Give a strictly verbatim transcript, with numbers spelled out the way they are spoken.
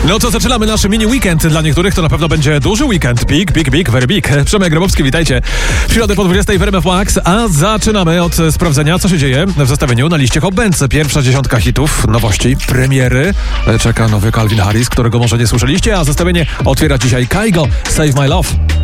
No to zaczynamy nasz mini weekend. Dla niektórych to na pewno będzie duży weekend. Big, big, big, very big. Przemek Grabowski, witajcie. W środę po dwudziestej w R M F Max, a zaczynamy od sprawdzenia, co się dzieje w zestawieniu na liście Hot Bands. Pierwsza dziesiątka hitów, nowości, premiery. Czeka nowy Calvin Harris, którego może nie słyszeliście, a zestawienie otwiera dzisiaj Kygo, Save My Love.